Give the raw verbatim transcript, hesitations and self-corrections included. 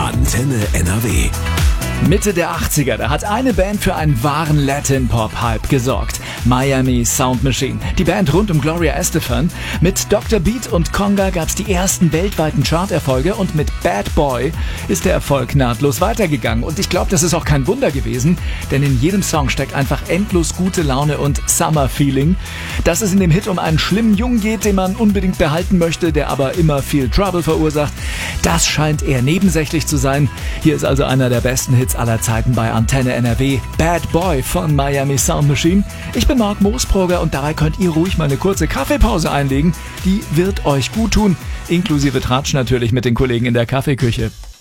Antenne N R W. Mitte der achtziger, da hat eine Band für einen wahren Latin-Pop-Hype gesorgt. Miami Sound Machine. Die Band rund um Gloria Estefan. Mit Doktor Beat und Conga gab's die ersten weltweiten Charterfolge und mit Bad Boy ist der Erfolg nahtlos weitergegangen. Und ich glaube, das ist auch kein Wunder gewesen, denn in jedem Song steckt einfach endlos gute Laune und Summer-Feeling. Dass es in dem Hit um einen schlimmen Jungen geht, den man unbedingt behalten möchte, der aber immer viel Trouble verursacht, das scheint eher nebensächlich zu sein. Hier ist also einer der besten Hits aller Zeiten bei Antenne N R W, Bad Boy von Miami Sound Machine. Ich bin Marc Moosbrugger und dabei könnt ihr ruhig mal eine kurze Kaffeepause einlegen. Die wird euch gut tun, inklusive Tratsch natürlich mit den Kollegen in der Kaffeeküche.